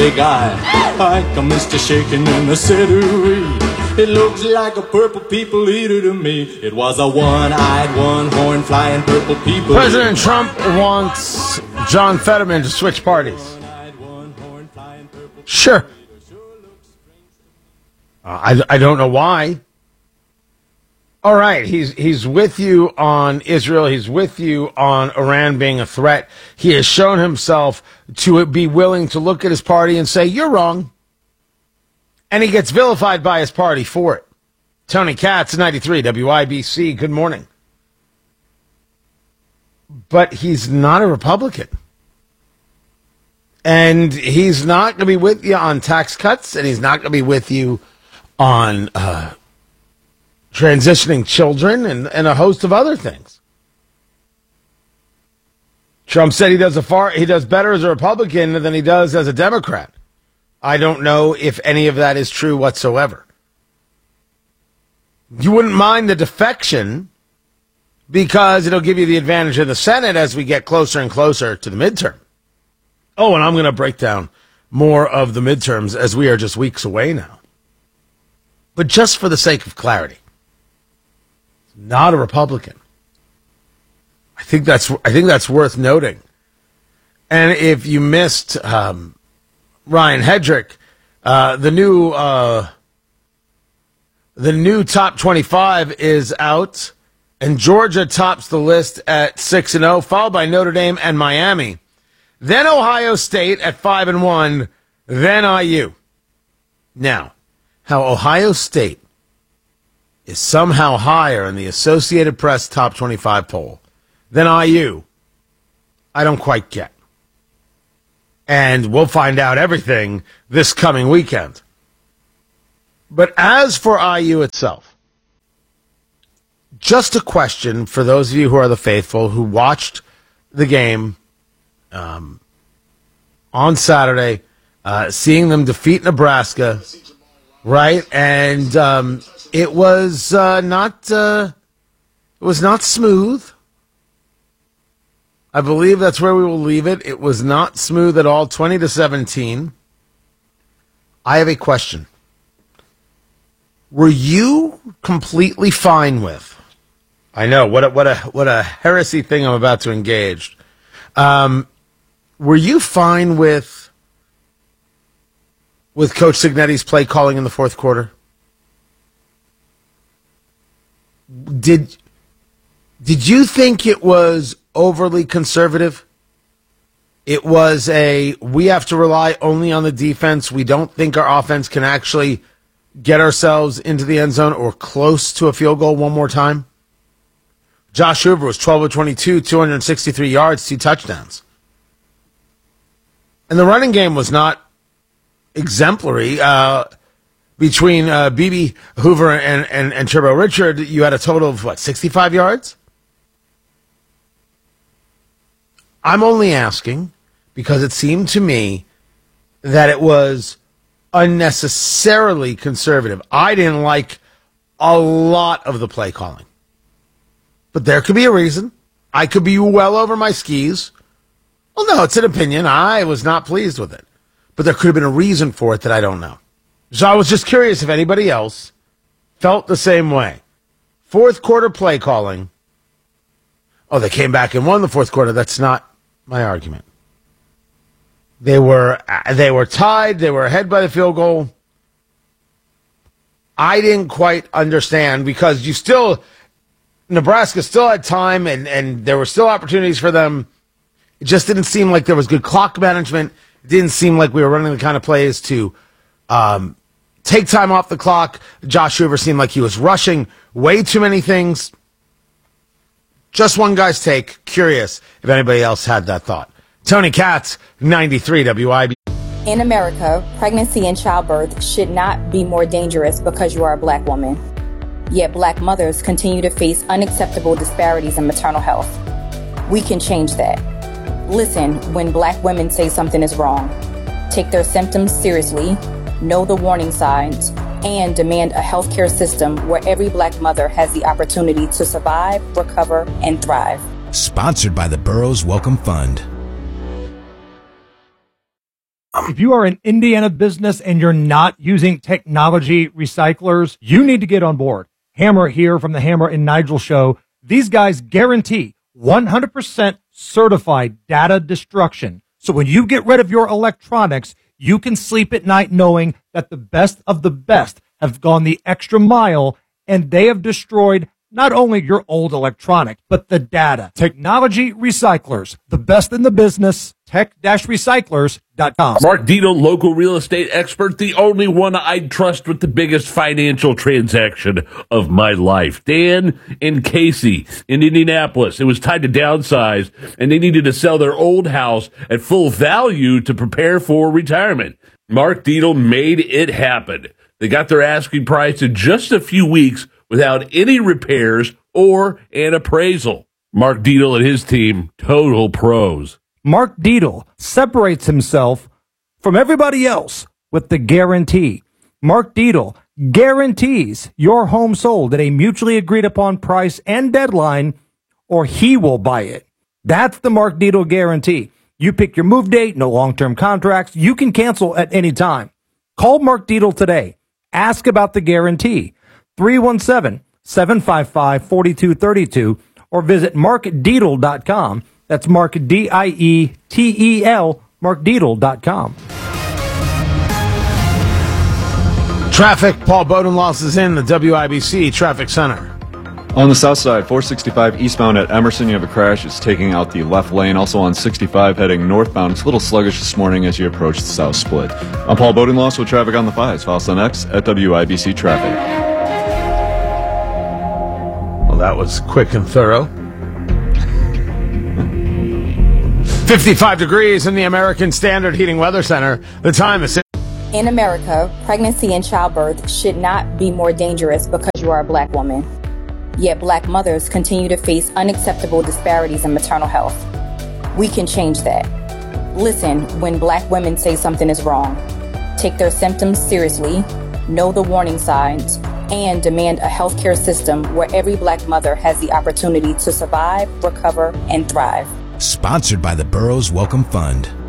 Hey guy, I come Mr. Shaking in the city. It looks like a purple people eater to me. It was a one-eyed, one-horn flying purple people. President Trump wants John Fetterman to switch parties. Sure. I don't know why. All right, he's with you on Israel. He's with you on Iran being a threat. He has shown himself to be willing to look at his party and say, you're wrong. And he gets vilified by his party for it. Tony Katz, 93 WIBC, good morning. But he's not a Republican. And he's not going to be with you on tax cuts, and he's not going to be with you on transitioning children and a host of other things. Trump said he does better as a Republican than he does as a Democrat. I don't know if any of that is true whatsoever. You wouldn't mind the defection because it'll give you the advantage in the Senate as we get closer and closer to the midterm. Oh, and I'm going to break down more of the midterms as we are just weeks away now. But just for the sake of clarity, not a Republican. I think that's worth noting. And if you missed Ryan Hedrick, the new top 25 is out, and Georgia tops the list at 6-0, followed by Notre Dame and Miami. Then Ohio State at 5-1, then IU. Now, how Ohio State is somehow higher in the Associated Press top 25 poll than IU, I don't quite get. And we'll find out everything this coming weekend. But as for IU itself, just a question for those of you who are the faithful who watched the game on Saturday, seeing them defeat Nebraska, right? And it was not smooth. I believe that's where we will leave it. It was not smooth at all. 20-17. I have a question. Were you completely fine with? I know what a heresy thing I'm about to engage. Were you fine with Coach Cignetti's play calling in the fourth quarter? Did you think it was overly conservative? It was we have to rely only on the defense. We don't think our offense can actually get ourselves into the end zone or close to a field goal one more time. Josh Hoover was 12 of 22, 263 yards, 2 touchdowns. And the running game was not exemplary. Between BB Hoover and Turbo Richard, you had a total of, 65 yards? I'm only asking because it seemed to me that it was unnecessarily conservative. I didn't like a lot of the play calling. But there could be a reason. I could be well over my skis. Well, no, it's an opinion. I was not pleased with it. But there could have been a reason for it that I don't know. So I was just curious if anybody else felt the same way. Fourth quarter play calling. Oh, they came back and won the fourth quarter. That's not my argument. They were tied. They were ahead by the field goal. I didn't quite understand because Nebraska still had time and there were still opportunities for them. It just didn't seem like there was good clock management. It didn't seem like we were running the kind of plays to take time off the clock. Josh Hoover seemed like he was rushing way too many things. Just one guy's take. Curious if anybody else had that thought. Tony Katz, 93 WIB. In America, pregnancy and childbirth should not be more dangerous because you are a black woman. Yet black mothers continue to face unacceptable disparities in maternal health. We can change that. Listen when black women say something is wrong. Take their symptoms seriously, know the warning signs, and demand a healthcare system where every black mother has the opportunity to survive, recover, and thrive. Sponsored by the Burroughs Wellcome Fund. If you are an Indiana business and you're not using technology recyclers, you need to get on board. Hammer here from the Hammer and Nigel show. These guys guarantee 100% certified data destruction. So when you get rid of your electronics, you can sleep at night knowing that the best of the best have gone the extra mile and they have destroyed not only your old electronic, but the data. Technology recyclers, the best in the business, tech-recyclers.com. Mark Dito, local real estate expert, the only one I'd trust with the biggest financial transaction of my life. Dan and Casey in Indianapolis. It was time to downsize, and they needed to sell their old house at full value to prepare for retirement. Mark Dito made it happen. They got their asking price in just a few weeks without any repairs or an appraisal. Mark Dietel and his team, total pros. Mark Dietel separates himself from everybody else with the guarantee. Mark Dietel guarantees your home sold at a mutually agreed upon price and deadline, or he will buy it. That's the Mark Dietel guarantee. You pick your move date, no long-term contracts. You can cancel at any time. Call Mark Dietel today. Ask about the guarantee. 317-755-4232 or visit markdietel.com. That's Mark, D-I-E-T-E-L, markdietel.com. Traffic, Paul Bodenloss is in the WIBC Traffic Center. On the south side, 465 eastbound at Emerson, you have a crash. It's taking out the left lane. Also on 65 heading northbound. It's a little sluggish this morning as you approach the south split. I'm Paul Bodenloss with traffic on the 5s. Follow us on X at WIBC Traffic. Well, that was quick and thorough. 55 degrees in the American Standard Heating Weather Center. The time is... In America, pregnancy and childbirth should not be more dangerous because you are a black woman. Yet black mothers continue to face unacceptable disparities in maternal health. We can change that. Listen when black women say something is wrong. Take their symptoms seriously, know the warning signs, and demand a healthcare system where every black mother has the opportunity to survive, recover, and thrive. Sponsored by the Burroughs Welcome Fund.